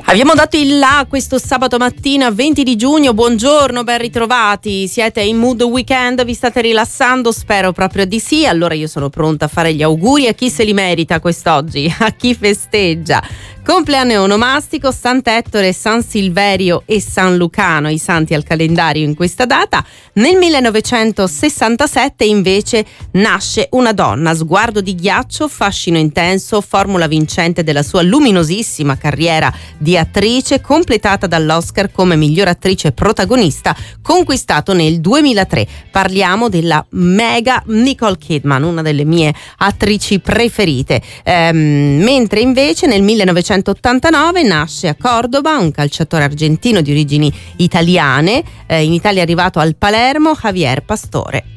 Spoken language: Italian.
Abbiamo dato il là questo sabato mattina 20 di giugno, buongiorno, ben ritrovati, siete in mood weekend, vi state rilassando? Spero proprio di sì, allora io sono pronta a fare gli auguri a chi se li merita quest'oggi, a chi festeggia. Compleanno onomastico, Sant'Ettore, San Silverio e San Lucano, i santi al calendario in questa data. Nel 1967 invece nasce una donna, sguardo di ghiaccio, fascino intenso, formula vincente della sua luminosissima carriera di attrice, completata dall'Oscar come miglior attrice protagonista, conquistato nel 2003. Parliamo della mega Nicole Kidman, una delle mie attrici preferite. Mentre invece nel 1989 nasce a Cordoba un calciatore argentino di origini italiane, in Italia è arrivato al Palermo, Javier Pastore.